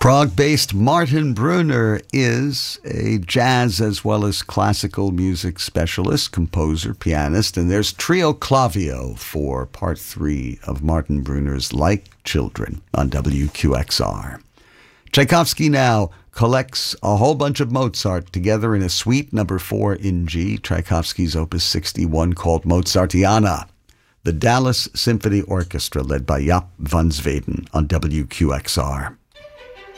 Prague-based Martin Brunner is a jazz as well as classical music specialist, composer, pianist, and there's Trio Clavio for part 3 of Martin Brunner's Like Children on WQXR. Tchaikovsky now collects a whole bunch of Mozart together in a suite number 4 in G, Tchaikovsky's Opus 61 called Mozartiana. The Dallas Symphony Orchestra led by Jaap van Zweden on WQXR.